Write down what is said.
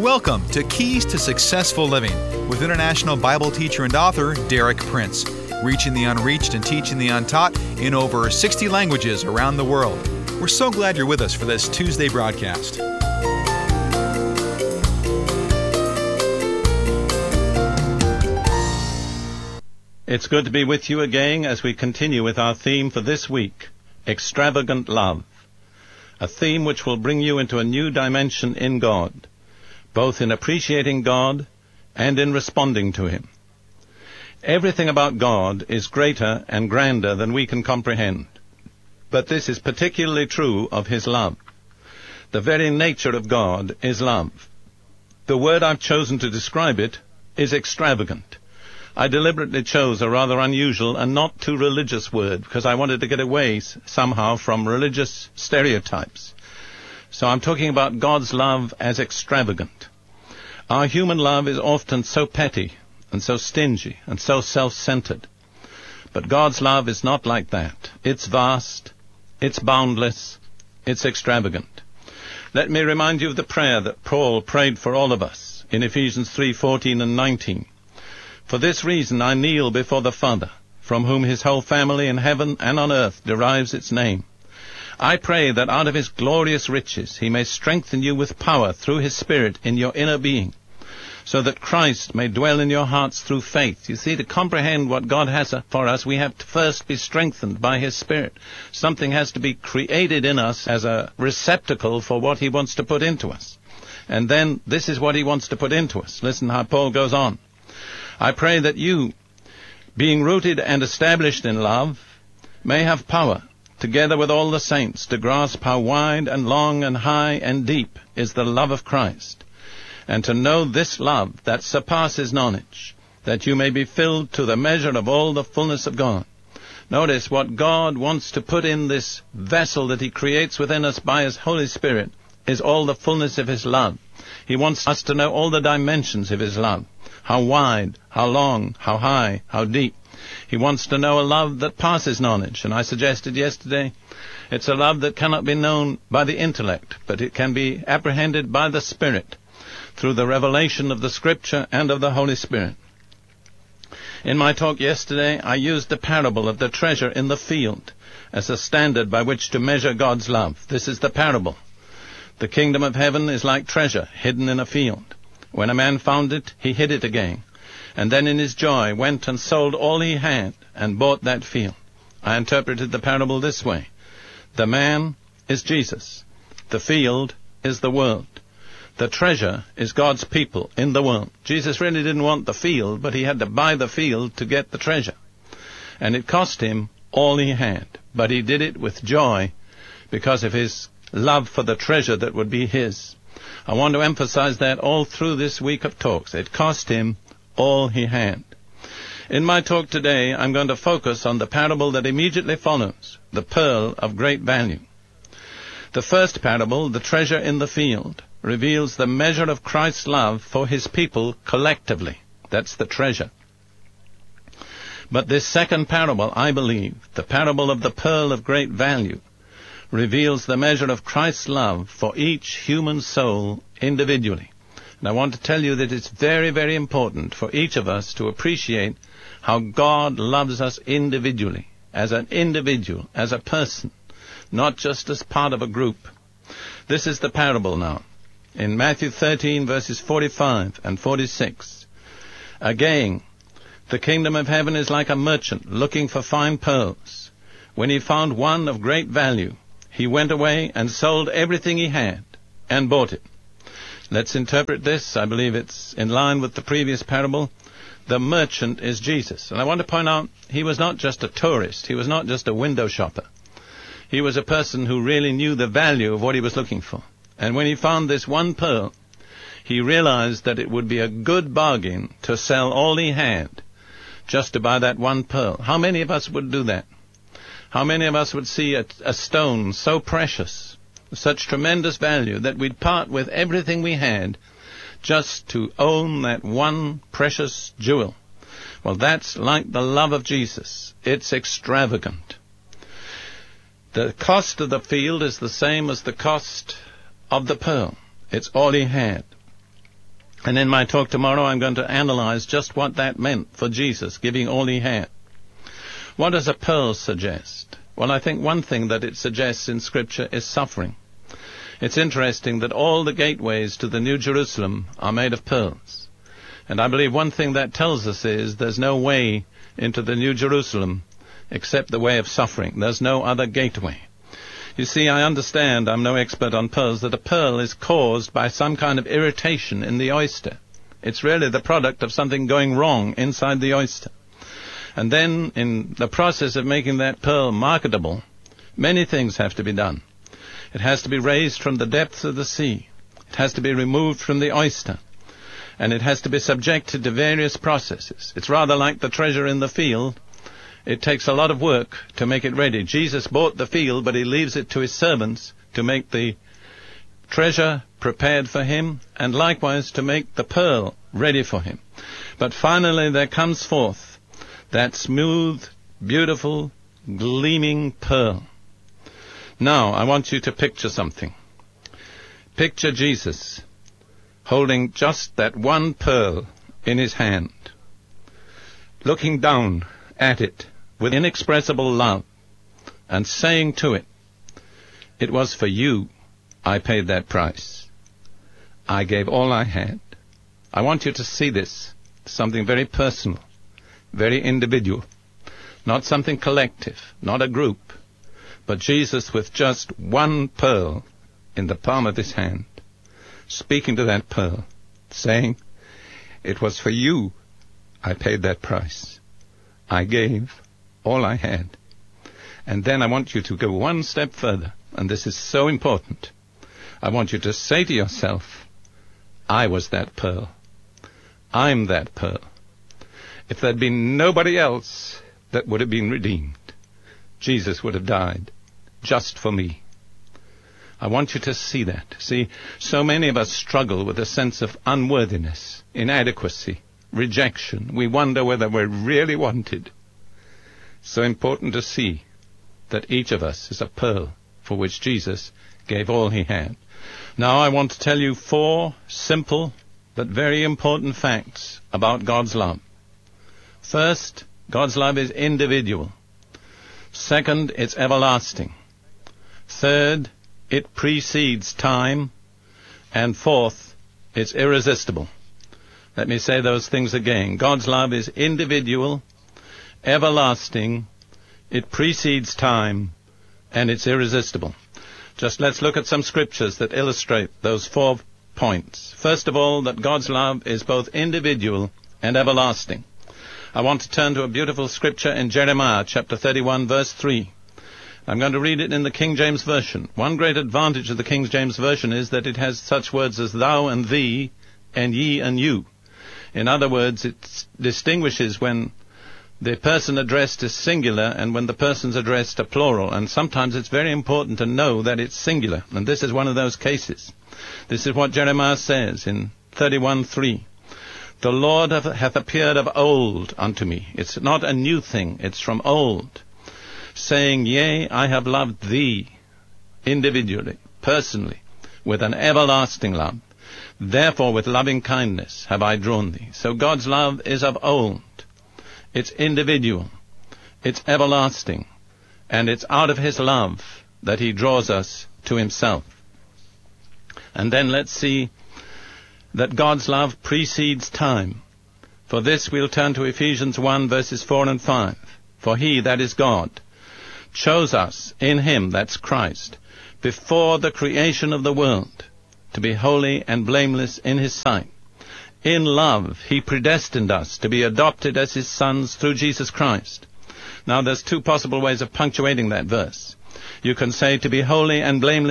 Welcome to Keys to Successful Living with international Bible teacher and author Derek Prince, reaching the unreached and teaching the untaught in over 60 languages around the world. We're so glad you're with us for this Tuesday broadcast. It's good to be with you again as we continue with our theme for this week, Extravagant Love, a theme which will bring you into a new dimension in God, both in appreciating God and in responding to Him. Everything about God is greater and grander than we can comprehend, but this is particularly true of His love. The very nature of God is love. The word I've chosen to describe it is extravagant. I deliberately chose a rather unusual and not too religious word because I wanted to get away somehow from religious stereotypes. So I'm talking about God's love as extravagant. Our human love is often so petty and so stingy and so self-centered. But God's love is not like that. It's vast, it's boundless, it's extravagant. Let me remind you of the prayer that Paul prayed for all of us in Ephesians 3:14 and 19. For this reason I kneel before the Father, from whom His whole family in heaven and on earth derives its name. I pray that out of His glorious riches He may strengthen you with power through His Spirit in your inner being, so that Christ may dwell in your hearts through faith. You see, to comprehend what God has for us, we have to first be strengthened by His Spirit. Something has to be created in us as a receptacle for what He wants to put into us. And then this is what He wants to put into us. Listen how Paul goes on. I pray that you, being rooted and established in love, may have power, together with all the saints, to grasp how wide and long and high and deep is the love of Christ, and to know this love that surpasses knowledge, that you may be filled to the measure of all the fullness of God. Notice what God wants to put in this vessel that He creates within us by His Holy Spirit is all the fullness of His love. He wants us to know all the dimensions of His love, how wide, how long, how high, how deep. He wants to know a love that passes knowledge, and I suggested yesterday it's a love that cannot be known by the intellect, but it can be apprehended by the Spirit through the revelation of the Scripture and of the Holy Spirit. In my talk yesterday, I used the parable of the treasure in the field as a standard by which to measure God's love. This is the parable. The kingdom of heaven is like treasure hidden in a field. When a man found it, he hid it again, and then in his joy went and sold all he had and bought that field. I interpreted the parable this way. The man is Jesus. The field is the world. The treasure is God's people in the world. Jesus really didn't want the field, but He had to buy the field to get the treasure. And it cost Him all He had, but He did it with joy because of His love for the treasure that would be His. I want to emphasize that all through this week of talks. It cost Him all He had. In my talk today, I'm going to focus on the parable that immediately follows, the pearl of great value. The first parable, the treasure in the field, reveals the measure of Christ's love for His people collectively. That's the treasure. But this second parable, I believe, the parable of the pearl of great value, reveals the measure of Christ's love for each human soul individually. And I want to tell you that it's very, very important for each of us to appreciate how God loves us individually, as an individual, as a person, not just as part of a group. This is the parable now. In Matthew 13, verses 45 and 46. Again, the kingdom of heaven is like a merchant looking for fine pearls. When he found one of great value, he went away and sold everything he had and bought it. Let's interpret this. I believe it's in line with the previous parable. The merchant is Jesus. And I want to point out, He was not just a tourist. He was not just a window shopper. He was a person who really knew the value of what he was looking for. And when he found this one pearl, he realized that it would be a good bargain to sell all he had just to buy that one pearl. How many of us would do that? How many of us would see a stone so precious, such tremendous value, that we'd part with everything we had just to own that one precious jewel? Well, that's like the love of Jesus. It's extravagant. The cost of the field is the same as the cost of the pearl. It's all he had. And in my talk tomorrow, I'm going to analyze just what that meant for Jesus, giving all he had. What does a pearl suggest? Well, I think one thing that it suggests in Scripture is suffering. It's interesting that all the gateways to the New Jerusalem are made of pearls. And I believe one thing that tells us is there's no way into the New Jerusalem except the way of suffering. There's no other gateway. You see, I understand, I'm no expert on pearls, that a pearl is caused by some kind of irritation in the oyster. It's really the product of something going wrong inside the oyster. And then, in the process of making that pearl marketable, many things have to be done. It has to be raised from the depths of the sea. It has to be removed from the oyster. And it has to be subjected to various processes. It's rather like the treasure in the field. It takes a lot of work to make it ready. Jesus bought the field, but he leaves it to his servants to make the treasure prepared for him, and likewise to make the pearl ready for him. But finally there comes forth that smooth, beautiful, gleaming pearl. Now, I want you to picture something. Picture Jesus holding just that one pearl in his hand, looking down at it with inexpressible love, and saying to it, "It was for you I paid that price. I gave all I had." I want you to see this, something very personal, very individual, not something collective, not a group, but Jesus with just one pearl in the palm of his hand, speaking to that pearl, saying, "It was for you I paid that price. I gave all I had." And then I want you to go one step further, and this is so important. I want you to say to yourself, "I was that pearl. I'm that pearl. If there'd been nobody else that would have been redeemed, Jesus would have died just for me." I want you to see that. See, so many of us struggle with a sense of unworthiness, inadequacy, rejection. We wonder whether we're really wanted. So important to see that each of us is a pearl for which Jesus gave all he had. Now I want to tell you 4 simple but very important facts about God's love. First, God's love is individual. Second, it's everlasting. Third, it precedes time. And fourth, it's irresistible. Let me say those things again. God's love is individual, everlasting, it precedes time, and it's irresistible. Just let's look at some scriptures that illustrate those 4 points. First of all, that God's love is both individual and everlasting. I want to turn to a beautiful scripture in Jeremiah chapter 31, verse 3. I'm going to read it in the King James Version. One great advantage of the King James Version is that it has such words as thou and thee, and ye and you. In other words, it distinguishes when the person addressed is singular and when the person's addressed are plural. And sometimes it's very important to know that it's singular. And this is one of those cases. This is what Jeremiah says in 31:3. The Lord hath appeared of old unto me. It's not a new thing. It's from old. Saying, yea, I have loved thee individually, personally, with an everlasting love. Therefore with loving kindness have I drawn thee. So God's love is of old. It's individual. It's everlasting. And it's out of his love that he draws us to himself. And then let's see that God's love precedes time. For this we'll turn to Ephesians 1, verses 4 and 5. For he, that is God, chose us in him, that's Christ, before the creation of the world, to be holy and blameless in his sight. In love, he predestined us to be adopted as his sons through Jesus Christ. Now, there's 2 possible ways of punctuating that verse. You can say to be holy and blameless